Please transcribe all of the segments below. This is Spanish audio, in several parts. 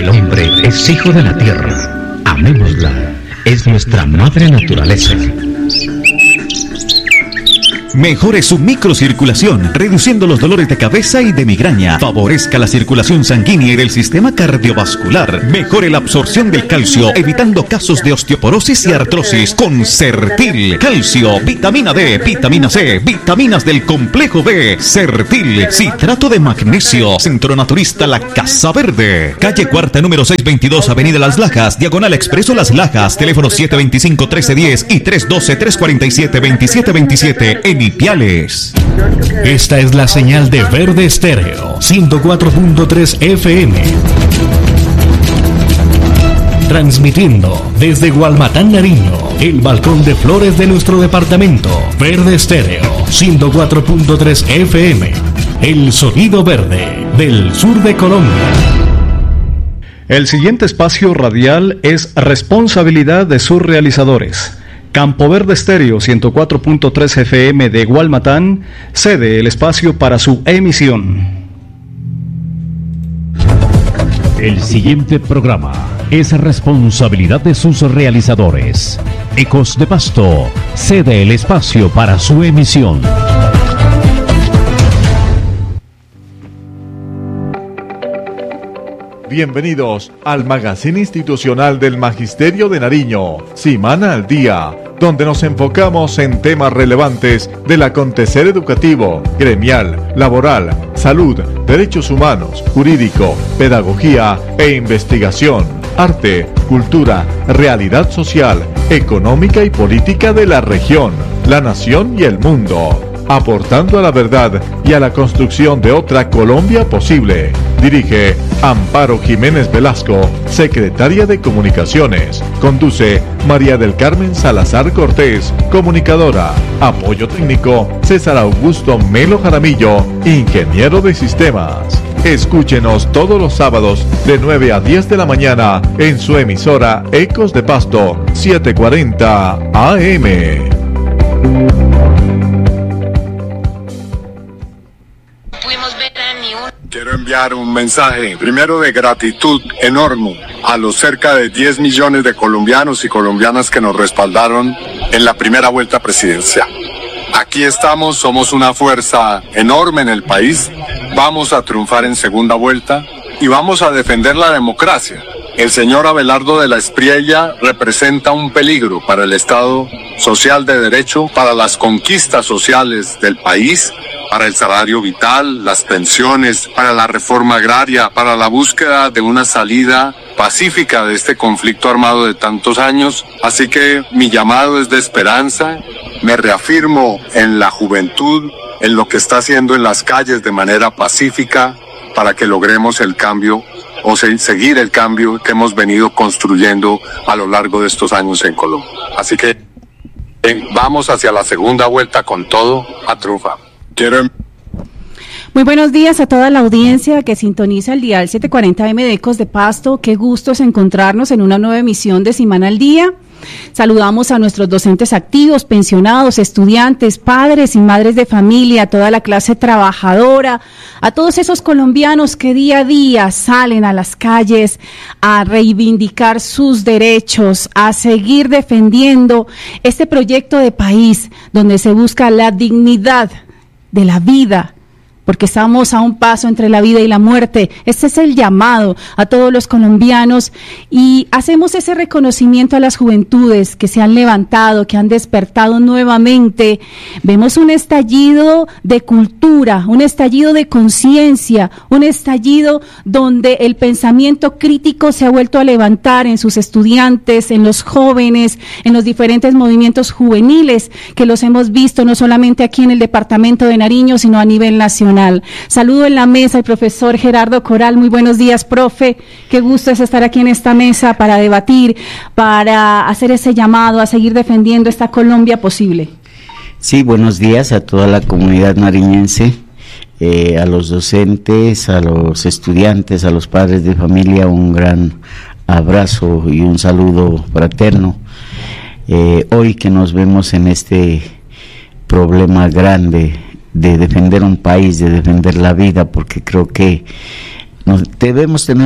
El hombre es hijo de la tierra. Amémosla. Es nuestra madre naturaleza. Mejore su microcirculación, reduciendo los dolores de cabeza y de migraña. Favorezca la circulación sanguínea y del sistema cardiovascular. Mejore la absorción del calcio, evitando casos de osteoporosis y artrosis. Con Certil. Calcio, vitamina D, vitamina C, vitaminas del complejo B. Certil. Citrato de magnesio. Centro Naturista La Casa Verde. Calle Cuarta, número 622, Avenida Las Lajas. Diagonal Expreso Las Lajas. Teléfono 725-1310 y 312-347-2727. En Ipiales. Esta es la señal de Verde Estéreo 104.3 FM. Transmitiendo desde Gualmatán, Nariño, el balcón de flores de nuestro departamento. Verde Estéreo 104.3 FM. El sonido verde del sur de Colombia. El siguiente espacio radial es responsabilidad de sus realizadores. Campo Verde Estéreo 104.3 FM de Gualmatán cede el espacio para su emisión. El siguiente programa es responsabilidad de sus realizadores. Ecos de Pasto cede el espacio para su emisión. Bienvenidos al magazine institucional del Magisterio de Nariño, Semana al Día, donde nos enfocamos en temas relevantes del acontecer educativo, gremial, laboral, salud, derechos humanos, jurídico, pedagogía e investigación, arte, cultura, realidad social, económica y política de la región, la nación y el mundo, aportando a la verdad y a la construcción de otra Colombia posible. Dirige Amparo Jiménez Velasco, secretaria de Comunicaciones. Conduce María del Carmen Salazar Cortés, comunicadora. Apoyo técnico César Augusto Melo Jaramillo, ingeniero de sistemas. Escúchenos todos los sábados de 9 a 10 de la mañana en su emisora Ecos de Pasto 740 AM. Quiero enviar un mensaje, primero de gratitud enorme a los cerca de 10 millones de colombianos y colombianas que nos respaldaron en la primera vuelta presidencial. Aquí estamos, somos una fuerza enorme en el país, vamos a triunfar en segunda vuelta y vamos a defender la democracia. El señor Abelardo de la Espriella representa un peligro para el Estado social de derecho, para las conquistas sociales del país, para el salario vital, las pensiones, para la reforma agraria, para la búsqueda de una salida pacífica de este conflicto armado de tantos años. Así que mi llamado es de esperanza, me reafirmo en la juventud, en lo que está haciendo en las calles de manera pacífica para que logremos el cambio o seguir el cambio que hemos venido construyendo a lo largo de estos años en Colombia. Así que vamos hacia la segunda vuelta con todo a triunfar. Muy buenos días a toda la audiencia que sintoniza el dial 740M de Ecos de Pasto. Qué gusto es encontrarnos en una nueva emisión de Semana al Día. Saludamos a nuestros docentes activos, pensionados, estudiantes, padres y madres de familia, a toda la clase trabajadora, a todos esos colombianos que día a día salen a las calles a reivindicar sus derechos, a seguir defendiendo este proyecto de país donde se busca la dignidad de la vida, porque estamos a un paso entre la vida y la muerte. Este es el llamado a todos los colombianos y hacemos ese reconocimiento a las juventudes que se han levantado, que han despertado nuevamente. Vemos un estallido de cultura, un estallido de conciencia, un estallido donde el pensamiento crítico se ha vuelto a levantar en sus estudiantes, en los jóvenes, en los diferentes movimientos juveniles que los hemos visto no solamente aquí en el departamento de Nariño, sino a nivel nacional. Saludo en la mesa al profesor Gerardo Coral. Muy buenos días, profe. Qué gusto es estar aquí en esta mesa para debatir, para hacer ese llamado a seguir defendiendo esta Colombia posible. Sí, buenos días a toda la comunidad nariñense, a los docentes, a los estudiantes, a los padres de familia, un gran abrazo y un saludo fraterno. Hoy que nos vemos en este problema grande de defender un país, de defender la vida, porque creo que debemos tener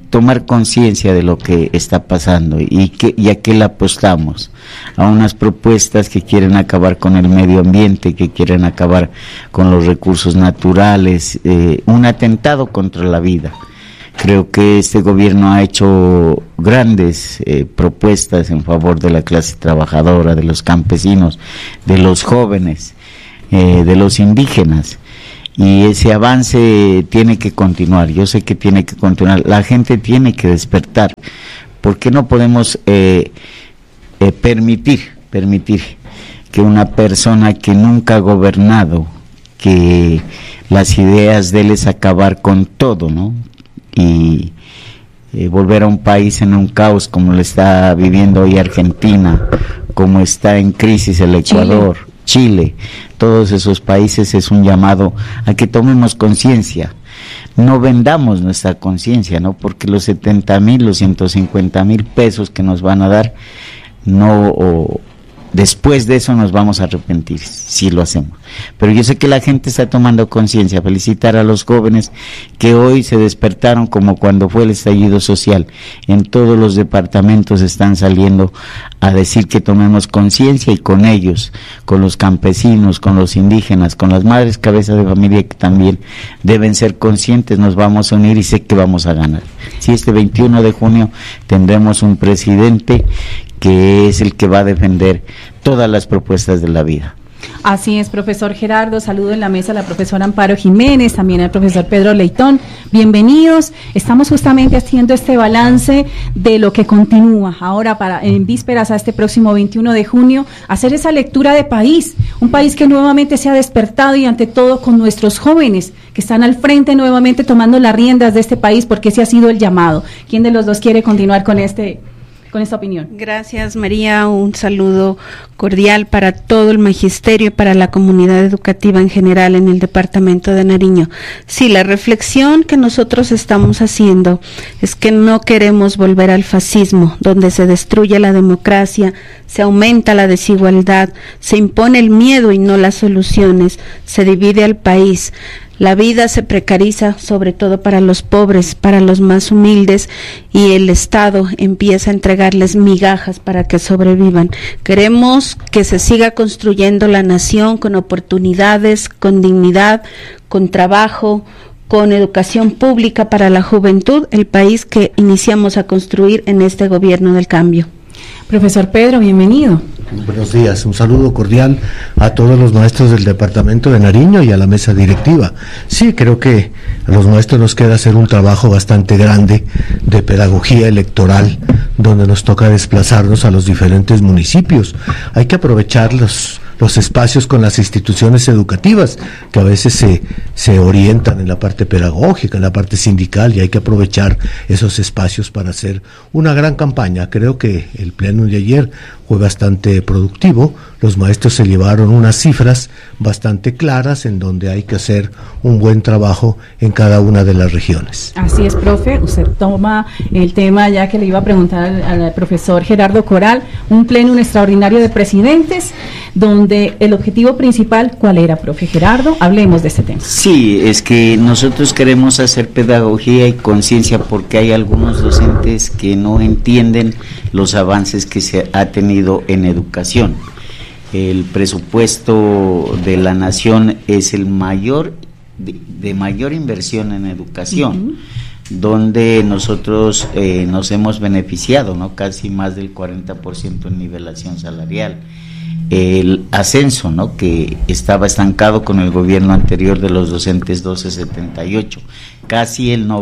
tomar conciencia de lo que está pasando y a qué le apostamos, a unas propuestas que quieren acabar con el medio ambiente, que quieren acabar con los recursos naturales, un atentado contra la vida. Creo que este gobierno ha hecho grandes propuestas en favor de la clase trabajadora, de los campesinos, de los jóvenes, de los indígenas. Y ese avance tiene que continuar, yo sé que tiene que continuar, la gente tiene que despertar, porque no podemos permitir que una persona que nunca ha gobernado, que las ideas de él es acabar con todo, ¿no? Y volver a un país en un caos como lo está viviendo hoy Argentina, como está en crisis el Ecuador, Chile, todos esos países, es un llamado a que tomemos conciencia, no vendamos nuestra conciencia, ¿no? Porque los 70,000, los 150,000 pesos que nos van a dar, después de eso nos vamos a arrepentir si lo hacemos. Pero yo sé que la gente está tomando conciencia. Felicitar a los jóvenes que hoy se despertaron como cuando fue el estallido social. En todos los departamentos están saliendo a decir que tomemos conciencia, y con ellos, con los campesinos, con los indígenas, con las madres cabezas de familia que también deben ser conscientes, nos vamos a unir y sé que vamos a ganar. Si este 21 de junio tendremos un presidente que es el que va a defender todas las propuestas de la vida. Así es, profesor Gerardo. Saludo en la mesa a la profesora Amparo Jiménez, también al profesor Pedro Leitón. Bienvenidos. Estamos justamente haciendo este balance de lo que continúa ahora en vísperas a este próximo 21 de junio, hacer esa lectura de país, un país que nuevamente se ha despertado, y ante todo con nuestros jóvenes que están al frente nuevamente tomando las riendas de este país, porque ese ha sido el llamado. ¿Quién de los dos quiere continuar con esta opinión? Gracias, María. Un saludo cordial para todo el magisterio y para la comunidad educativa en general en el departamento de Nariño. Sí, la reflexión que nosotros estamos haciendo es que no queremos volver al fascismo, donde se destruye la democracia, se aumenta la desigualdad, se impone el miedo y no las soluciones, se divide al país. La vida se precariza, sobre todo para los pobres, para los más humildes, y el Estado empieza a entregarles migajas para que sobrevivan. Queremos que se siga construyendo la nación con oportunidades, con dignidad, con trabajo, con educación pública para la juventud, el país que iniciamos a construir en este gobierno del cambio. Profesor Pedro, bienvenido. Buenos días, un saludo cordial a todos los maestros del departamento de Nariño y a la mesa directiva. Sí, creo que a los maestros nos queda hacer un trabajo bastante grande de pedagogía electoral, donde nos toca desplazarnos a los diferentes municipios. Hay que aprovechar los espacios con las instituciones educativas, que a veces se orientan en la parte pedagógica, en la parte sindical, y hay que aprovechar esos espacios para hacer una gran campaña. Creo que el pleno de ayer fue bastante productivo. Los maestros se llevaron unas cifras bastante claras en donde hay que hacer un buen trabajo en cada una de las regiones. Así es, profe. Usted toma el tema ya que le iba a preguntar al profesor Gerardo Coral, un pleno extraordinario de presidentes, donde el objetivo principal, ¿cuál era, profe Gerardo? Hablemos de este tema. Sí, es que nosotros queremos hacer pedagogía y conciencia, porque hay algunos docentes que no entienden los avances que se ha tenido en educación. El presupuesto de la nación es el mayor, de mayor inversión en educación, donde nosotros nos hemos beneficiado, ¿no? Casi más del 40% en nivelación salarial. El ascenso, ¿no?, que estaba estancado con el gobierno anterior de los docentes 1278, casi el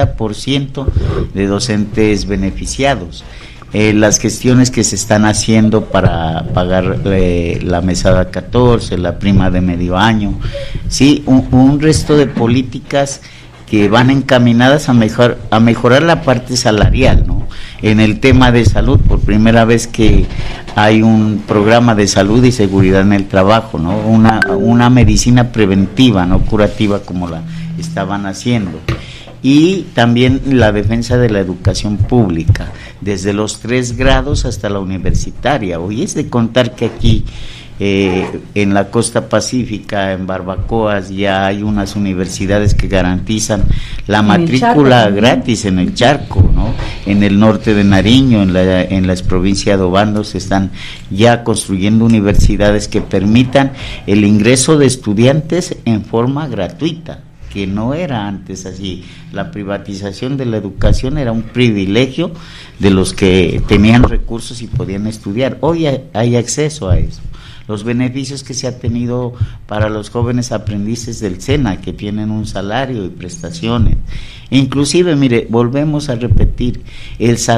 90% de docentes beneficiados. Las gestiones que se están haciendo para pagar la mesada 14, la prima de medio año, sí, un resto de políticas que van encaminadas a mejorar la parte salarial, ¿no? En el tema de salud, por primera vez que hay un programa de salud y seguridad en el trabajo, ¿no? Una medicina preventiva, no curativa como la estaban haciendo. Y también la defensa de la educación pública, desde los 3 grados hasta la universitaria. Hoy es de contar que aquí en la costa pacífica, en Barbacoas, ya hay unas universidades que garantizan la matrícula gratis en el Charco, ¿no? En el norte de Nariño, en la provincia de Obando, se están ya construyendo universidades que permitan el ingreso de estudiantes en forma gratuita, que no era antes así. La privatización de la educación era un privilegio de los que tenían recursos y podían estudiar. Hoy hay acceso a eso. Los beneficios que se ha tenido para los jóvenes aprendices del SENA, que tienen un salario y prestaciones. Inclusive, mire, volvemos a repetir, el salario